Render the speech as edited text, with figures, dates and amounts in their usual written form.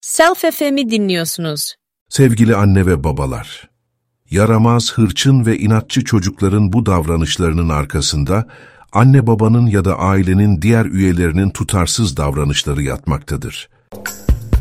Self FM'i dinliyorsunuz. Sevgili anne ve babalar, yaramaz, hırçın ve inatçı çocukların bu davranışlarının arkasında anne babanın ya da ailenin diğer üyelerinin tutarsız davranışları yatmaktadır.